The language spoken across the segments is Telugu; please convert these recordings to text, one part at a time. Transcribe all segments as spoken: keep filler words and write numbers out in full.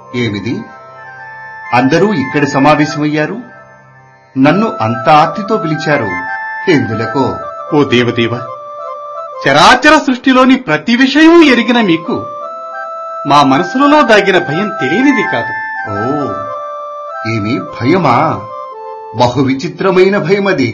ఏమిది, అందరూ ఇక్కడ సమావేశమయ్యారు? నన్ను అంత ఆర్తితో పిలిచారు ఎందులకో? ఓ దేవదేవ, చరాచర సృష్టిలోని ప్రతి విషయం ఎరిగిన మీకు మా మనసులలో దాగిన భయం తెలియనిది కాదు. ఓ, ఏమి భయమా? బహు విచిత్రమైన భయమది.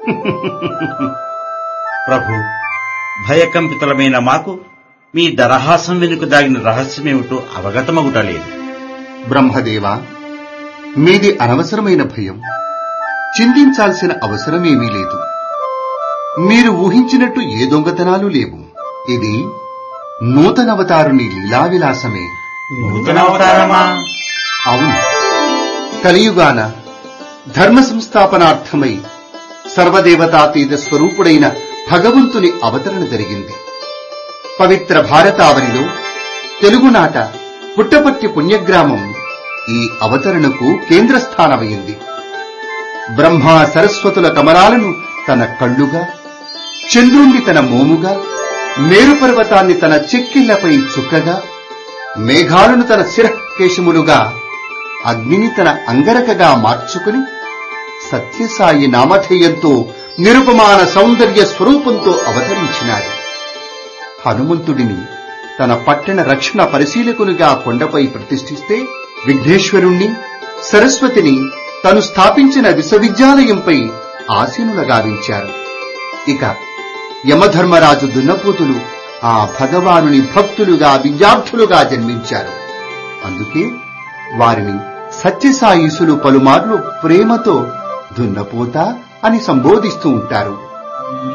ప్రభు, భయకంపితులమైన మాకు మీ దరహాసం వెనుక దాగిన రహస్యమేమిటో అవగతమగుటలేదు. బ్రహ్మదేవా, మీది అనవసరమైన భయం. చింతించాల్సిన అవసరమేమీ లేదు. మీరు ఊహించినట్టు ఏ దొంగతనాలు లేవు. ఇది నూతనవతారుని లీలావిలాసమే. నూతనవతారమా? అవును. కలియుగాన ధర్మ సంస్థాపనార్థమై సర్వదేవతాతీత స్వరూపుడైన భగవంతుని అవతరణ జరిగింది. పవిత్ర భారతావనిలో తెలుగునాట పుట్టపర్తి పుణ్యగ్రామం ఈ అవతరణకు కేంద్రస్థానమైంది. బ్రహ్మా సరస్వతుల కమలాలను తన కళ్ళుగా, చంద్రుణ్ణి తన మోముగా, మేరు పర్వతాన్ని తన చెక్కిళ్లపై చుక్కగా, మేఘాలను తన శిరకేశములుగా, అగ్నిని తన అంగరకగా మార్చుకుని సత్యసాయి నామధేయంతో నిరుపమాన సౌందర్య స్వరూపంతో అవతరించినాడు. హనుమంతుడిని తన పట్టణ రక్షణ పరిశీలకునిగా కొండపై ప్రతిష్ఠిస్తే, విఘ్నేశ్వరుణ్ణి, సరస్వతిని తను స్థాపించిన విశ్వవిద్యాలయంపై ఆసీనుల గావించారు. ఇక యమధర్మరాజు దున్నపోతులు ఆ భగవానుని భక్తులుగా, విద్యార్థులుగా జన్మించారు. అందుకే వారిని సత్యసాయిసులు పలుమార్లు ప్రేమతో దున్నపోత అని సంబోధిస్తూ ఉంటారు.